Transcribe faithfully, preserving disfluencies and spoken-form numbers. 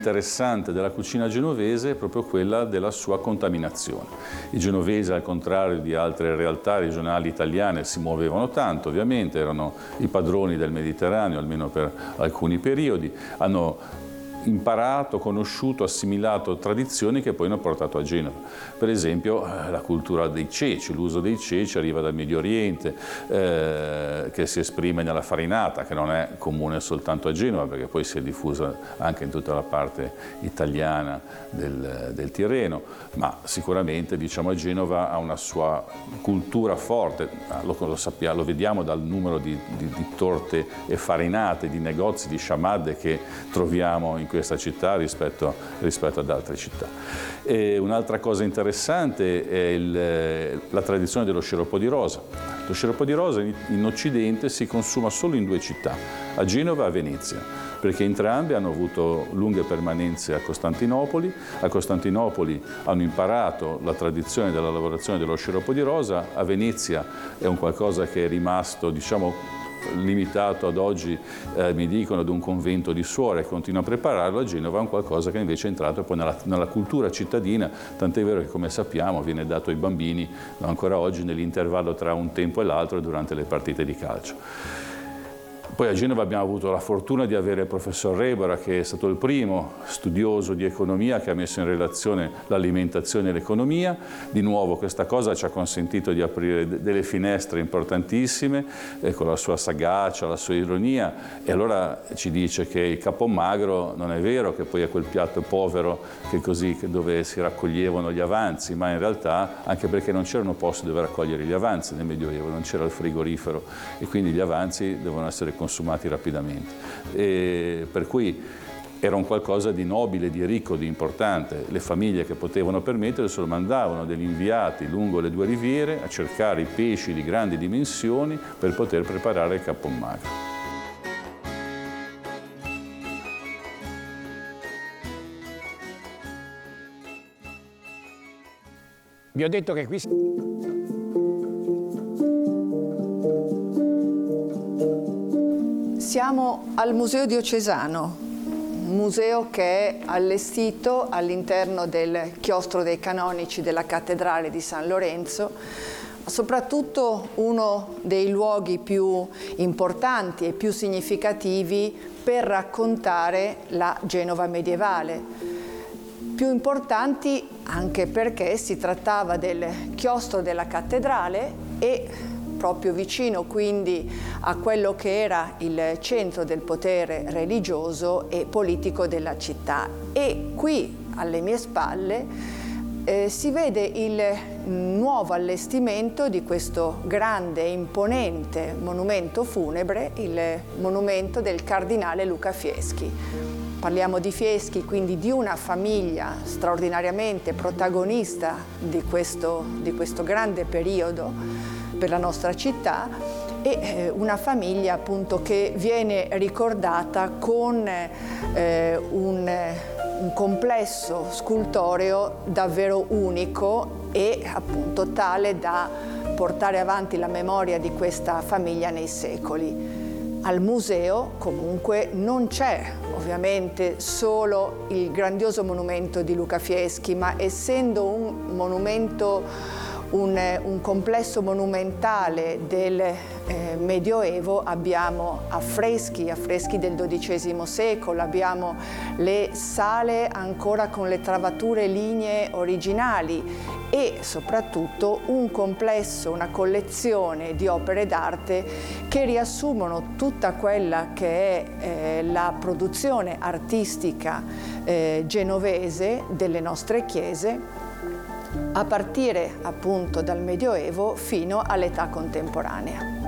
Interessante della cucina genovese è proprio quella della sua contaminazione. I genovesi, al contrario di altre realtà regionali italiane, si muovevano tanto, ovviamente, erano i padroni del Mediterraneo, almeno per alcuni periodi, hanno imparato, conosciuto, assimilato tradizioni che poi hanno portato a Genova. Per esempio la cultura dei ceci, l'uso dei ceci arriva dal Medio Oriente, eh, che si esprime nella farinata, che non è comune soltanto a Genova, perché poi si è diffusa anche in tutta la parte italiana del, del Tirreno, ma sicuramente, diciamo, a Genova ha una sua cultura forte, lo, lo, sappiamo, lo vediamo dal numero di, di, di torte e farinate, di negozi, di sciamadde che troviamo in questa città rispetto, rispetto ad altre città. Un'altra cosa interessante è il, la tradizione dello sciroppo di rosa. Lo sciroppo di rosa in, in Occidente si consuma solo in due città, a Genova e a Venezia, perché entrambe hanno avuto lunghe permanenze a Costantinopoli. A Costantinopoli hanno imparato la tradizione della lavorazione dello sciroppo di rosa, a Venezia è un qualcosa che è rimasto, diciamo, limitato ad oggi, eh, mi dicono, ad un convento di suore, continua a prepararlo. A Genova è un qualcosa che invece è entrato poi nella, nella cultura cittadina, tant'è vero che, come sappiamo, viene dato ai bambini ancora oggi nell'intervallo tra un tempo e l'altro durante le partite di calcio. Poi a Genova abbiamo avuto la fortuna di avere il professor Rebora, che è stato il primo studioso di economia che ha messo in relazione l'alimentazione e l'economia. Di nuovo questa cosa ci ha consentito di aprire delle finestre importantissime, eh, con la sua sagacia, la sua ironia, e allora ci dice che il capomagro non è vero che poi è quel piatto povero che così, che dove si raccoglievano gli avanzi, ma in realtà anche perché non c'erano posti dove raccogliere gli avanzi nel Medioevo, non c'era il frigorifero e quindi gli avanzi devono essere consumati rapidamente, e per cui era un qualcosa di nobile, di ricco, di importante. Le famiglie che potevano permetterselo mandavano degli inviati lungo le due riviere a cercare i pesci di grandi dimensioni per poter preparare il capomagro. Vi ho detto che qui siamo al Museo Diocesano, un museo che è allestito all'interno del chiostro dei canonici della cattedrale di San Lorenzo, soprattutto uno dei luoghi più importanti e più significativi per raccontare la Genova medievale. Più importanti anche perché si trattava del chiostro della cattedrale e proprio vicino quindi a quello che era il centro del potere religioso e politico della città. E qui alle mie spalle eh, si vede il nuovo allestimento di questo grande e imponente monumento funebre, il monumento del cardinale Luca Fieschi. Parliamo di Fieschi, quindi di una famiglia straordinariamente protagonista di questo, di questo grande periodo per la nostra città, e una famiglia appunto che viene ricordata con eh, un, un complesso scultoreo davvero unico e appunto tale da portare avanti la memoria di questa famiglia nei secoli. Al museo comunque non c'è ovviamente solo il grandioso monumento di Luca Fieschi, ma essendo un monumento Un, un complesso monumentale del eh, Medioevo, abbiamo affreschi, affreschi del dodicesimo secolo, abbiamo le sale ancora con le travature lignee originali e soprattutto un complesso, una collezione di opere d'arte che riassumono tutta quella che è eh, la produzione artistica eh, genovese delle nostre chiese, a partire appunto dal Medioevo fino all'età contemporanea.